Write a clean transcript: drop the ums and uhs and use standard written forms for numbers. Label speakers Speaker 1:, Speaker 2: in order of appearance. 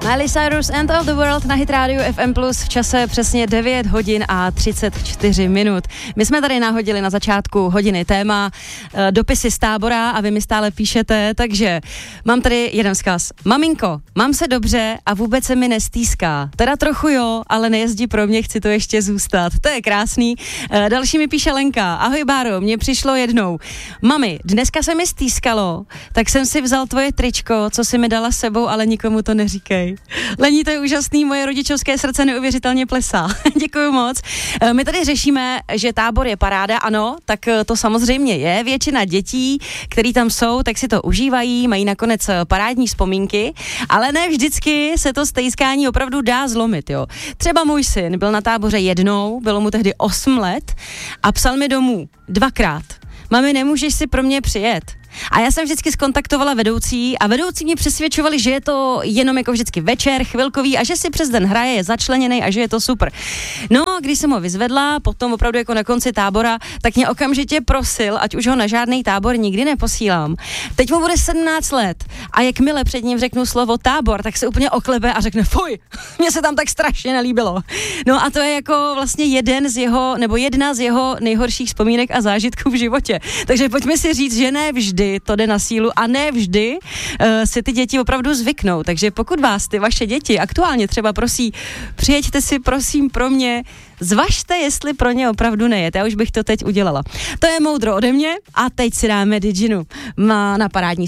Speaker 1: Miley Cyrus, End of the World na Hit Radio FM Plus v čase přesně 9 hodin a 34 minut. My jsme tady nahodili na začátku hodiny téma dopisy z tábora a vy mi stále píšete, takže mám tady jeden vzkaz. Maminko, mám se dobře a vůbec se mi nestýská. Teda trochu jo, ale nejezdí pro mě, chci to ještě zůstat. To je krásný. Další mi píše Lenka. Ahoj Báro, mně přišlo jednou. Mami, dneska se mi stýskalo, tak jsem si vzal tvoje tričko, co si mi dala s sebou, ale nikomu to neříkej. Lení, to je úžasný, moje rodičovské srdce neuvěřitelně plesá. Děkuju moc. My tady řešíme, že tábor je paráda, ano, tak to samozřejmě je. Většina dětí, který tam jsou, tak si to užívají, mají nakonec parádní vzpomínky, ale ne vždycky se to stejskání opravdu dá zlomit, jo. Třeba můj syn byl na táboře jednou, bylo mu tehdy 8 let a psal mi domů 2krát. Mami, nemůžeš si pro mě přijet? A já jsem vždycky skontaktovala vedoucí a vedoucí mě přesvědčovali, že je to jenom jako vždycky večer, chvilkový a že si přes den hraje, je začleněný a že je to super. No, když jsem ho vyzvedla, potom opravdu jako na konci tábora, tak mě okamžitě prosil, ať už ho na žádný tábor nikdy neposílám. Teď mu bude 17 let a jakmile před ním řeknu slovo tábor, tak se úplně oklebe a řekne fuj, mně se tam tak strašně nelíbilo. No a to je jako vlastně jedna z jeho nejhorších vzpomínek a zážitků v životě. Takže pojďme si říct, že ne vždy to jde na sílu a ne vždy si ty děti opravdu zvyknou. Takže pokud vás ty vaše děti aktuálně třeba prosí, přijeďte si prosím pro mě, zvažte, jestli pro ně opravdu nejet. Já už bych to teď udělala. To je moudro ode mě a teď si dáme Diginu na parádní